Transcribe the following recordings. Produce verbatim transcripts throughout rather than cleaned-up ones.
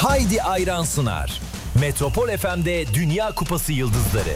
Haydi Ayran sunar. Metropol F M'de Dünya Kupası Yıldızları.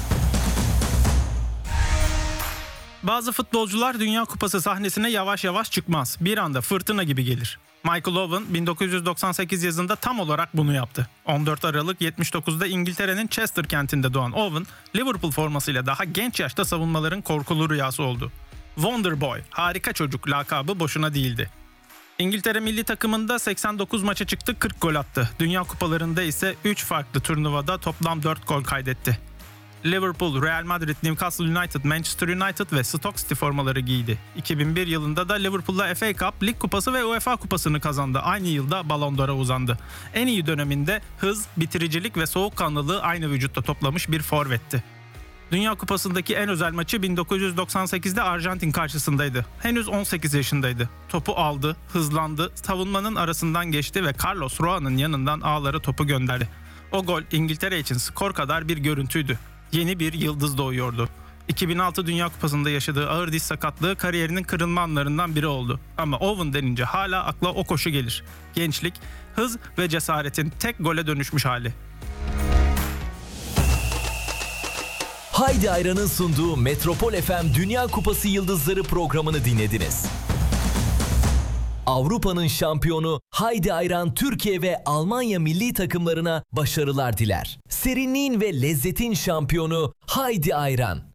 Bazı futbolcular Dünya Kupası sahnesine yavaş yavaş çıkmaz. Bir anda fırtına gibi gelir. Michael Owen bin dokuz yüz doksan sekiz yazında tam olarak bunu yaptı. on dört Aralık yetmiş dokuzda İngiltere'nin Chester kentinde doğan Owen, Liverpool formasıyla daha genç yaşta savunmaların korkulu rüyası oldu. Wonder Boy, harika çocuk lakabı boşuna değildi. İngiltere milli takımında seksen dokuz maça çıktı, kırk gol attı. Dünya kupalarında ise üç farklı turnuvada toplam dört gol kaydetti. Liverpool, Real Madrid, Newcastle United, Manchester United ve Stoke City formaları giydi. iki bin bir yılında da Liverpool'la F A Cup, Lig Kupası ve UEFA Kupası'nı kazandı. Aynı yılda Ballon d'Or'a uzandı. En iyi döneminde hız, bitiricilik ve soğukkanlılığı aynı vücutta toplamış bir forvetti. Dünya Kupası'ndaki en özel maçı bin dokuz yüz doksan sekizde Arjantin karşısındaydı. Henüz on sekiz yaşındaydı. Topu aldı, hızlandı, savunmanın arasından geçti ve Carlos Roa'nın yanından ağlara topu gönderdi. O gol İngiltere için skor kadar bir görüntüydü. Yeni bir yıldız doğuyordu. iki bin altı Dünya Kupası'nda yaşadığı ağır diz sakatlığı kariyerinin kırılma anlarından biri oldu. Ama Owen denince hala akla o koşu gelir. Gençlik, hız ve cesaretin tek gole dönüşmüş hali. Haydi Ayran'ın sunduğu Metropol F M Dünya Kupası Yıldızları programını dinlediniz. Avrupa'nın şampiyonu Haydi Ayran Türkiye ve Almanya milli takımlarına başarılar diler. Serinliğin ve lezzetin şampiyonu Haydi Ayran.